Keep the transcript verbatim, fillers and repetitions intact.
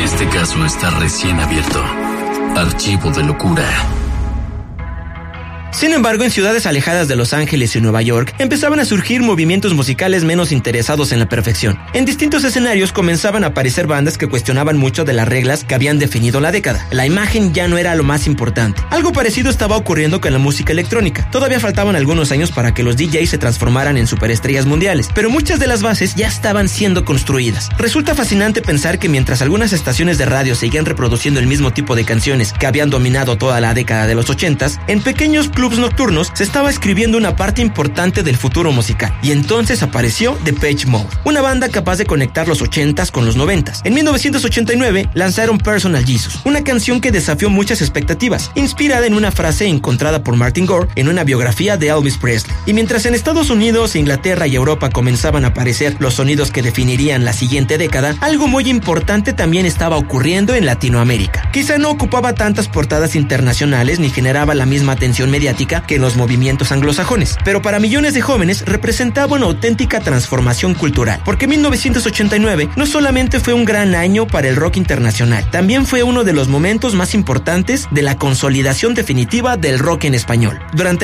Este caso está recién abierto. Archivo de locura. Sin embargo, en ciudades alejadas de Los Ángeles y Nueva York, empezaban a surgir movimientos musicales menos interesados en la perfección. En distintos escenarios comenzaban a aparecer bandas que cuestionaban mucho de las reglas que habían definido la década. La imagen ya no era lo más importante. Algo parecido estaba ocurriendo con la música electrónica. Todavía faltaban algunos años para que los D Js se transformaran en superestrellas mundiales, pero muchas de las bases ya estaban siendo construidas. Resulta fascinante pensar que mientras algunas estaciones de radio seguían reproduciendo el mismo tipo de canciones que habían dominado toda la década de los ochentas, en pequeños clubs nocturnos se estaba escribiendo una parte importante del futuro musical, y entonces apareció Depeche Mode, una banda capaz de conectar los ochentas con los noventas. En mil novecientos ochenta y nueve lanzaron Personal Jesus, una canción que desafió muchas expectativas, inspirada en una frase encontrada por Martin Gore en una biografía de Elvis Presley. Y mientras en Estados Unidos, Inglaterra y Europa comenzaban a aparecer los sonidos que definirían la siguiente década, algo muy importante también estaba ocurriendo en Latinoamérica. Quizá no ocupaba tantas portadas internacionales ni generaba la misma atención mediática que en los movimientos anglosajones, pero para millones de jóvenes representaba una auténtica transformación cultural, porque mil novecientos ochenta y nueve no solamente fue un gran año para el rock internacional, también fue uno de los momentos más importantes de la consolidación definitiva del rock en español. Durante